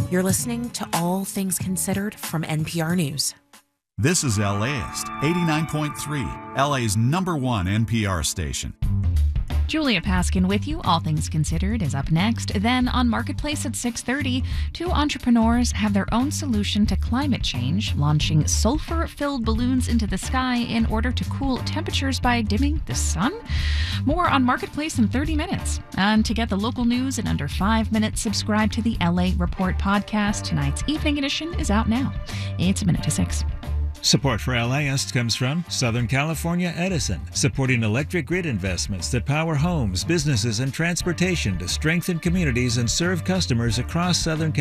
You're listening to All Things Considered from NPR News. This is LAist, 89.3, LA's #1 NPR station. Julia Paskin with you. All Things Considered is up next. Then on Marketplace at 6:30, two entrepreneurs have their own solution to climate change, launching sulfur-filled balloons into the sky in order to cool temperatures by dimming the sun. More on Marketplace in 30 minutes. And to get the local news in under 5 minutes, subscribe to the LA Report podcast. Tonight's evening edition is out now. It's a minute to 6. Support for LAist comes from Southern California Edison, supporting electric grid investments that power homes, businesses, and transportation to strengthen communities and serve customers across Southern California.